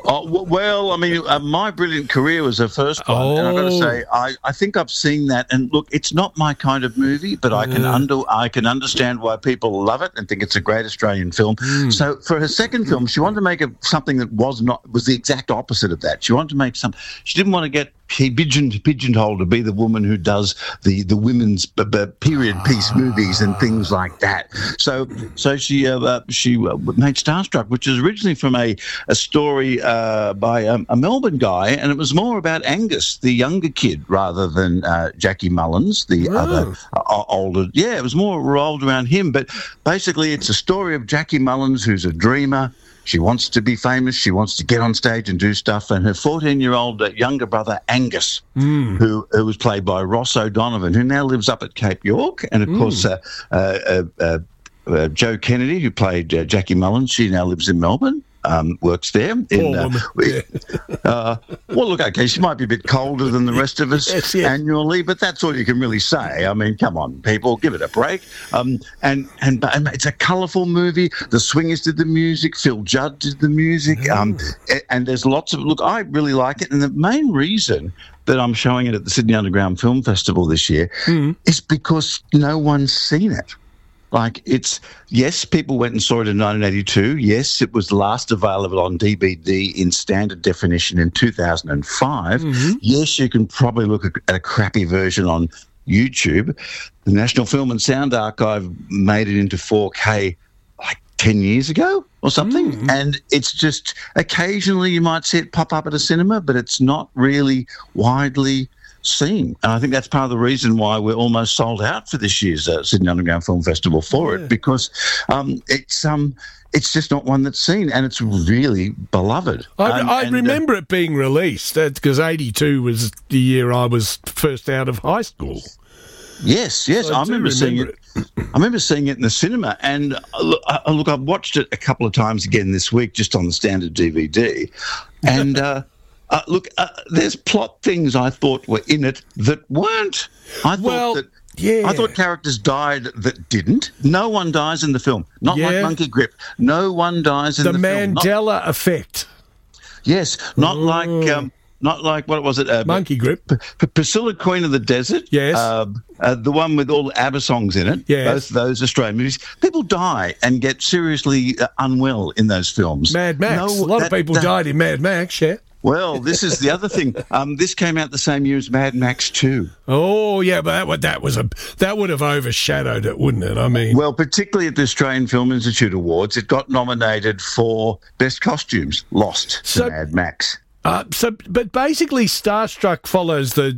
Well, I mean, My Brilliant Career was her first one, and I've got to say, I think I've seen that. And look, it's not my kind of movie, but I can understand why people love it and think it's a great Australian film. So for her second film, she wanted to make something that was the exact opposite of that. She wanted to make she didn't want to get pigeonholed to be the woman who does the women's period piece movies and things like that. So she made Starstruck, which is originally from a story by a Melbourne guy, and it was more about Angus, the younger kid, rather than Jackie Mullins, the other older. Yeah, it was more rolled around him. But basically, it's a story of Jackie Mullins, who's a dreamer. She wants to be famous. She wants to get on stage and do stuff. And her 14-year-old younger brother, Angus, who was played by Ross O'Donovan, who now lives up at Cape York. And, of course, Jo Kennedy, who played Jackie Mullins, she now lives in Melbourne. Works there. Well, look, okay, she might be a bit colder than the rest of us annually, but that's all you can really say. I mean, come on, people, give it a break. And it's a colourful movie. The Swingers did the music. Phil Judd did the music. And there's lots of... Look, I really like it. And the main reason that I'm showing it at the Sydney Underground Film Festival this year is because no one's seen it. Like, yes, people went and saw it in 1982. Yes, it was last available on DVD in standard definition in 2005. Yes, you can probably look at a crappy version on YouTube. The National Film and Sound Archive made it into 4K like 10 years ago or something. And it's just occasionally you might see it pop up at a cinema, but it's not really widely seen. And I think that's part of the reason why we're almost sold out for this year's Sydney Underground Film Festival for it, because it's just not one that's seen, and it's really beloved. I remember it being released because 82 was the year I was first out of high school. Yes, I remember seeing it. I remember seeing it in the cinema, and look, I've watched it a couple of times again this week, just on the standard DVD, and there's plot things I thought were in it that weren't. I thought characters died that didn't. No one dies in the film. Not like Monkey Grip. No one dies in the film. The Mandela effect. Yes, not like what was it? Monkey Grip. Priscilla, Queen of the Desert. Yes. The one with all the ABBA songs in it. Yes. Both those Australian movies. People die and get seriously unwell in those films. Mad Max. A lot of people died in Mad Max, yeah. Well, this is the other thing. This came out the same year as Mad Max 2. Oh, yeah, but that would have overshadowed it, wouldn't it? I mean, well, particularly at the Australian Film Institute Awards, it got nominated for Best Costumes, lost to Mad Max. But basically, Starstruck follows the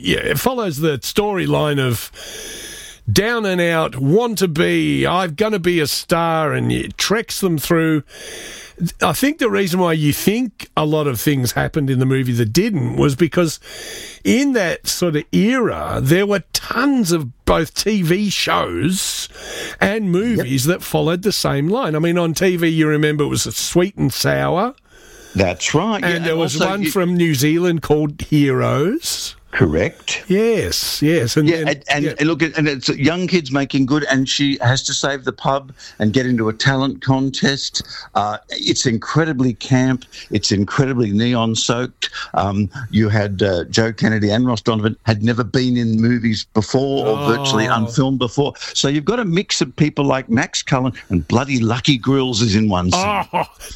storyline of down and out, I'm going to be a star, and it treks them through. I think the reason why you think a lot of things happened in the movie that didn't was because in that sort of era, there were tons of both TV shows and movies that followed the same line. I mean, on TV, you remember it was Sweet and Sour. That's right. And there was one from New Zealand called Heroes. Correct. Yes. And look, and it's young kids making good, and she has to save the pub and get into a talent contest. It's incredibly camp. It's incredibly neon-soaked. You had Jo Kennedy and Ross Donovan had never been in movies before or virtually unfilmed before. So you've got a mix of people like Max Cullen, and bloody Lucky Grills is in one scene.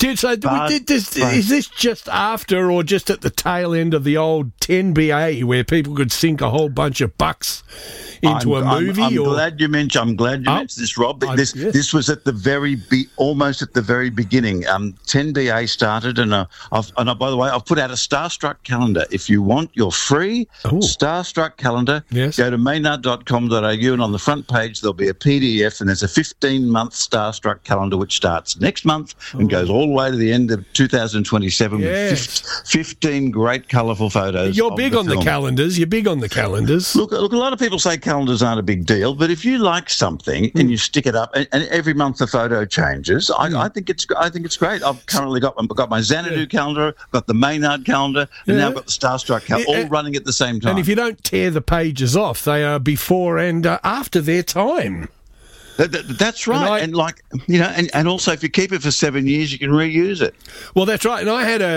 Is this just after or just at the tail end of the old 10BA where people could sink a whole bunch of bucks into a movie? I'm glad you mentioned this, Rob. This was at the almost at the very beginning. 10BA started, and by the way, I've put out a Starstruck calendar. If you want your free Starstruck calendar, go to maynard.com.au, and on the front page there'll be a PDF, and there's a 15-month Starstruck calendar which starts next month and goes all the way to the end of 2027 with 15 great colourful photos. You're big on the calendars. You're big on the calendars. Look, a lot of people say calendars aren't a big deal, but if you like something and you stick it up, and every month the photo changes, I think it's great. I've currently got my Xanadu calendar, got the Maynard calendar, and now I've got the Starstruck calendar, all running at the same time. And if you don't tear the pages off, they are before and after their time. That's right. And also if you keep it for 7 years, you can reuse it. Well, that's right. And I had